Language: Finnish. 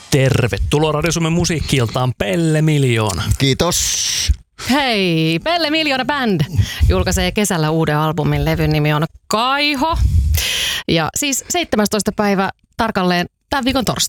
Tervetuloa Radio Suomen musiikki-iltaan Pelle Miljoona. Kiitos. Hei, Pelle Miljoona Band julkaisee kesällä uuden albumin. Levyn nimi on Kaiho. Ja siis 17. päivä tarkalleen tämän viikon torstaina.